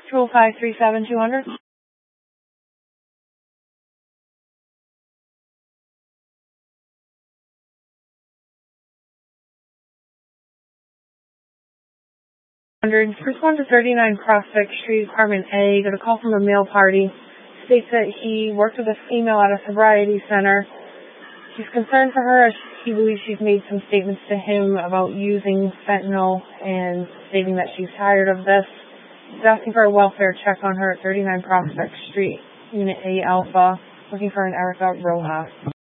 205-37200. Respond to 39 Prospect Street, Apartment A. Got a call from a male party. States that he worked with a female at a sobriety center. He's concerned for her as he believes she's made some statements to him about using fentanyl and stating that she's tired of this. He's asking for a welfare check on her at 39 Prospect Street, Unit A Alpha, looking for an Erica Rojas.